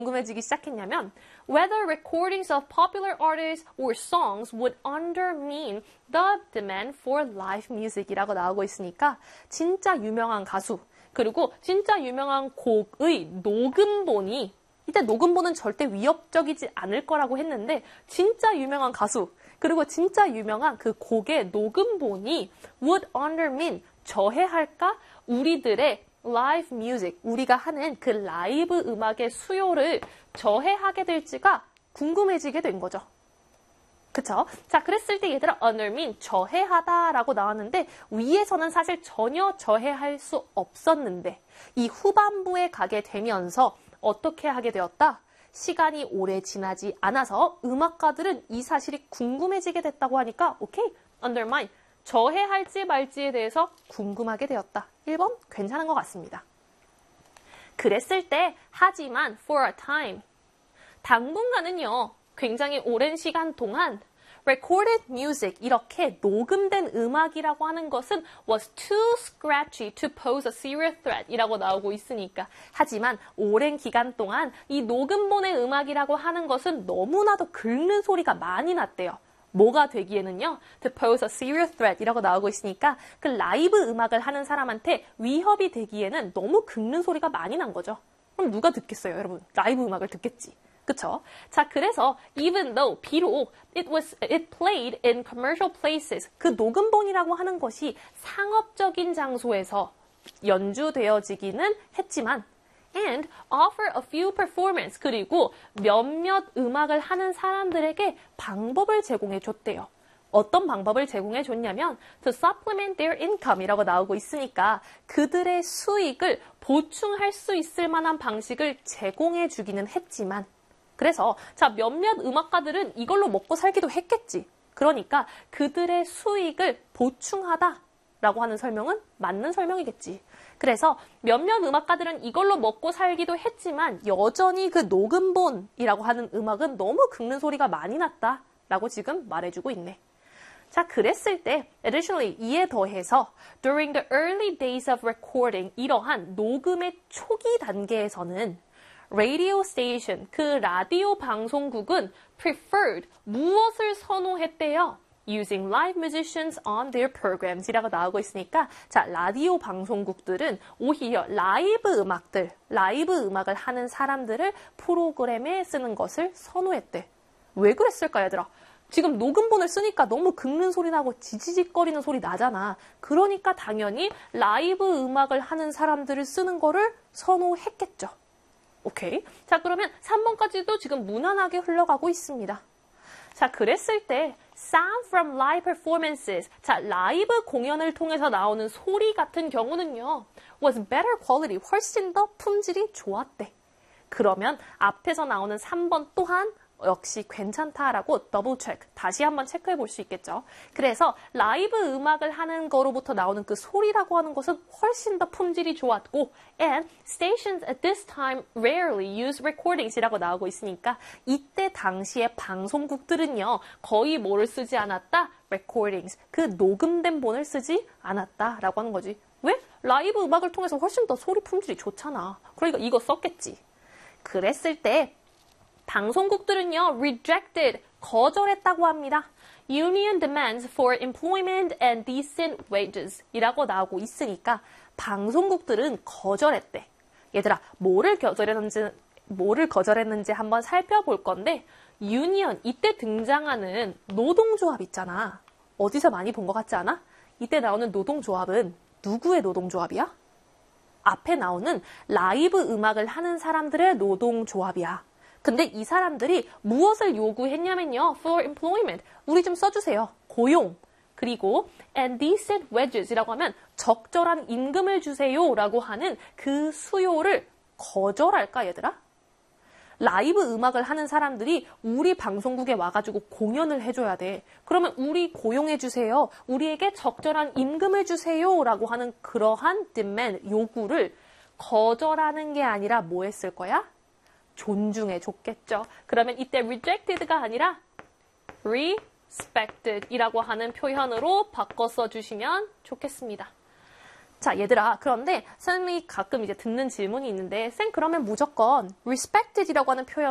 궁금해지기 시작했냐면 whether recordings of popular artists or songs would undermine the demand for live music이라고 나오고 있으니까 진짜 유명한 가수 그리고 진짜 유명한 곡의 녹음본이 이때 녹음본은 절대 위협적이지 않을 거라고 했는데 진짜 유명한 가수 그리고 진짜 유명한 그 곡의 녹음본이 would undermine 저해할까? 우리들의 live music, 우리가 하는 그 라이브 음악의 수요를 저해하게 될지가 궁금해지게 된 거죠. 그쵸? 자, 그랬을 때 얘들아 undermine, 저해하다라고 나왔는데 위에서는 사실 전혀 저해할 수 없었는데 이 후반부에 가게 되면서 어떻게 하게 되었다? 시간이 오래 지나지 않아서 음악가들은 이 사실이 궁금해지게 됐다고 하니까 오케이, undermine, 저해할지 말지에 대해서 궁금하게 되었다. 1번 괜찮은 것 같습니다. 그랬을 때 하지만 for a time 당분간은요. 굉장히 오랜 시간 동안 recorded music 이렇게 녹음된 음악이라고 하는 것은 was too scratchy to pose a serious threat 이라고 나오고 있으니까 하지만 오랜 기간 동안 이 녹음본의 음악이라고 하는 것은 너무나도 긁는 소리가 많이 났대요. 뭐가 되기에는요, to pose a serious threat 이라고 나오고 있으니까 그 라이브 음악을 하는 사람한테 위협이 되기에는 너무 긁는 소리가 많이 난 거죠. 그럼 누가 듣겠어요, 여러분? 라이브 음악을 듣겠지. 그쵸? 자, 그래서 even though 비록 it played in commercial places 그 녹음본이라고 하는 것이 상업적인 장소에서 연주되어지기는 했지만 and offer a few performance 그리고 몇몇 음악을 하는 사람들에게 방법을 제공해 줬대요. 어떤 방법을 제공해 줬냐면 to supplement their income이라고 나오고 있으니까 그들의 수익을 보충할 수 있을 만한 방식을 제공해 주기는 했지만 그래서 자 몇몇 음악가들은 이걸로 먹고 살기도 했겠지. 그러니까 그들의 수익을 보충하다라고 하는 설명은 맞는 설명이겠지. 그래서 몇몇 음악가들은 이걸로 먹고 살기도 했지만 여전히 그 녹음본이라고 하는 음악은 너무 긁는 소리가 많이 났다라고 지금 말해주고 있네. 자, 그랬을 때 additionally 이에 더해서 during the early days of recording 이러한 녹음의 초기 단계에서는 radio station, 그 라디오 방송국은 preferred, 무엇을 선호했대요? using live musicians on their programs 이라고 나오고 있으니까 자, 라디오 방송국들은 오히려 라이브 음악을 하는 사람들을 프로그램에 쓰는 것을 선호했대. 왜 그랬을까, 얘들아? 지금 녹음본을 쓰니까 너무 긁는 소리 나고 지지직거리는 소리 나잖아. 그러니까 당연히 라이브 음악을 하는 사람들을 쓰는 거를 선호했겠죠. 오케이. 자, 그러면 3번까지도 지금 무난하게 흘러가고 있습니다. 자, 그랬을 때 sound from live performances. 자, 라이브 공연을 통해서 나오는 소리 같은 경우는요. was better quality. 훨씬 더 품질이 좋았대. 그러면 앞에서 나오는 3번 또한 역시 괜찮다라고 더블 체크, 다시 한번 체크해 볼 수 있겠죠. 그래서 라이브 음악을 하는 거로부터 나오는 그 소리라고 하는 것은 훨씬 더 품질이 좋았고 and stations at this time rarely use recordings 이라고 나오고 있으니까 이때 당시에 방송국들은요. 거의 뭐를 쓰지 않았다? recordings, 그 녹음된 본을 쓰지 않았다라고 하는 거지. 왜? 라이브 음악을 통해서 훨씬 더 소리 품질이 좋잖아. 그러니까 이거 썼겠지. 그랬을 때 방송국들은요, rejected, 거절했다고 합니다. Union demands for employment and decent wages 이라고 나오고 있으니까 방송국들은 거절했대. 얘들아, 뭐를 거절했는지 한번 살펴볼 건데 union, 이때 등장하는 노동조합 있잖아. 어디서 많이 본 것 같지 않아? 이때 나오는 노동조합은 누구의 노동조합이야? 앞에 나오는 라이브 음악을 하는 사람들의 노동조합이야. 근데 이 사람들이 무엇을 요구했냐면요. for employment. 우리 좀 써주세요. 고용. 그리고 and decent wages이라고 하면 적절한 임금을 주세요 라고 하는 그 수요를 거절할까, 얘들아? 라이브 음악을 하는 사람들이 우리 방송국에 와가지고 공연을 해줘야 돼. 그러면 우리 고용해주세요. 우리에게 적절한 임금을 주세요 라고 하는 그러한 demand, 요구를 거절하는 게 아니라 뭐 했을 거야? 존중해 줬겠죠. 그러면 이때 rejected가 아니라 respected 이라고 하는 표현으로 바꿔 써주시면 좋겠습니다. 자, 얘들아. 그런데 선생님이 가끔 이제 듣는 질문이 있는데 쌤 그러면 무조건 respected이라고 하는 표현